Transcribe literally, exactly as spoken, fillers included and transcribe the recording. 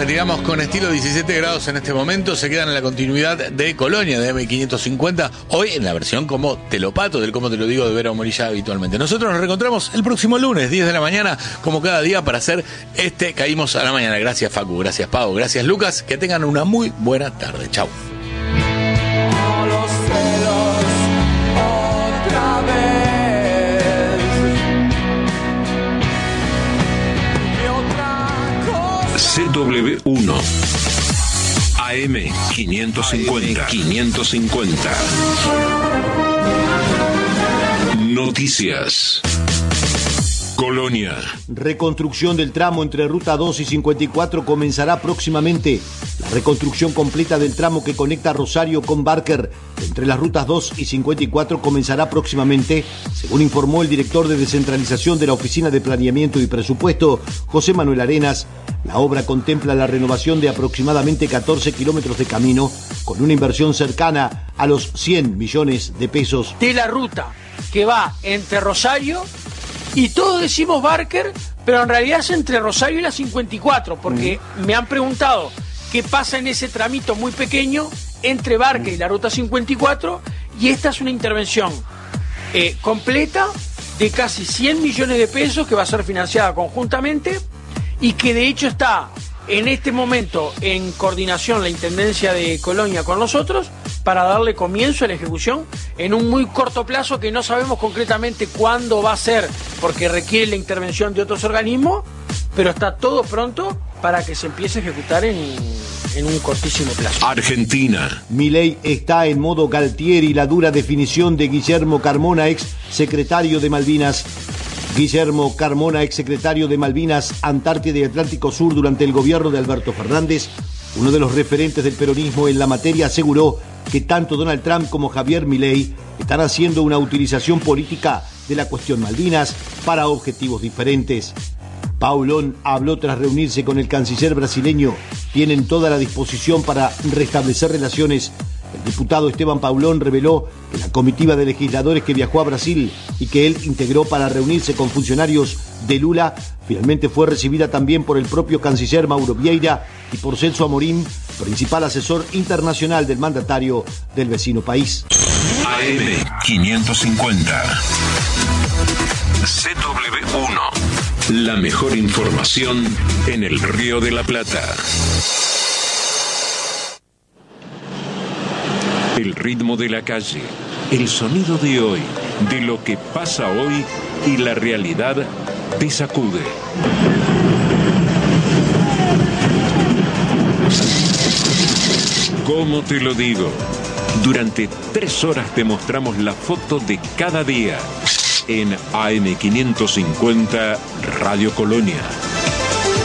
Retiramos con estilo diecisiete grados en este momento. Se quedan en la continuidad de Colonia, de eme quinientos cincuenta. Hoy en la versión como Telopato, del Cómo Te Lo Digo de Vera Morilla habitualmente. Nosotros nos reencontramos el próximo lunes, diez de la mañana, como cada día, para hacer este Caímos a la Mañana. Gracias, Facu. Gracias, Pau. Gracias, Lucas. Que tengan una muy buena tarde. Chau. C W uno A M quinientos cincuenta quinientos cincuenta Noticias. Colonia. Reconstrucción del tramo entre Ruta dos y cincuenta y cuatro comenzará próximamente. La reconstrucción completa del tramo que conecta Rosario con Barker entre las rutas dos y cincuenta y cuatro comenzará próximamente, según informó el director de descentralización de la Oficina de Planeamiento y Presupuesto, José Manuel Arenas. La obra contempla la renovación de aproximadamente catorce kilómetros de camino, con una inversión cercana a los cien millones de pesos. De la ruta que va entre Rosario y todos decimos Barker, pero en realidad es entre Rosario y la cincuenta y cuatro, porque mm. me han preguntado qué pasa en ese tramito muy pequeño entre Barker mm. y la ruta cincuenta y cuatro, y esta es una intervención eh, completa de casi cien millones de pesos que va a ser financiada conjuntamente y que de hecho está en este momento en coordinación la Intendencia de Colonia con nosotros para darle comienzo a la ejecución en un muy corto plazo que no sabemos concretamente cuándo va a ser, porque requiere la intervención de otros organismos, pero está todo pronto para que se empiece a ejecutar en, en un cortísimo plazo. Argentina. Milei está en modo Galtieri, la dura definición de Guillermo Carmona, ex secretario de Malvinas. Guillermo Carmona, exsecretario de Malvinas, Antártida y Atlántico Sur durante el gobierno de Alberto Fernández, uno de los referentes del peronismo en la materia, aseguró que tanto Donald Trump como Javier Milei están haciendo una utilización política de la cuestión Malvinas para objetivos diferentes. Paulón habló tras reunirse con el canciller brasileño. Tienen toda la disposición para restablecer relaciones. El diputado Esteban Paulón reveló que la comitiva de legisladores que viajó a Brasil y que él integró para reunirse con funcionarios de Lula finalmente fue recibida también por el propio canciller Mauro Vieira y por Celso Amorim, principal asesor internacional del mandatario del vecino país. A M quinientos cincuenta C W uno. La mejor información en el Río de la Plata. El ritmo de la calle, el sonido de hoy, de lo que pasa hoy y la realidad te sacude. ¿Cómo te lo digo? Durante tres horas te mostramos la foto de cada día en A M quinientos cincuenta Radio Colonia.